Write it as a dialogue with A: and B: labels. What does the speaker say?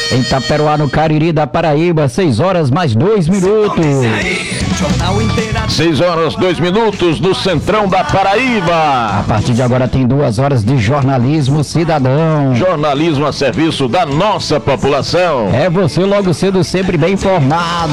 A: Em Taperoá, no Cariri da Paraíba, 6 horas mais 2 minutos.
B: 6 horas 2 minutos no Centrão da Paraíba.
A: A partir de agora tem 2 horas de jornalismo cidadão.
B: Jornalismo a serviço da nossa população.
A: É você logo cedo sempre bem informado.